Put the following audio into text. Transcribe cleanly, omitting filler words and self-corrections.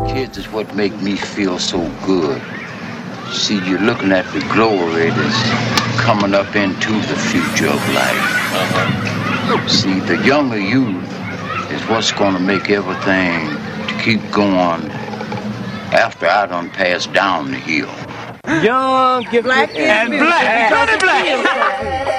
Kids is what make me feel so good. See, you're looking at the glory that's coming up into the future of life. See, the younger youth is what's going to make everything to keep going after I done passed down the hill. Young, gifted, black and black.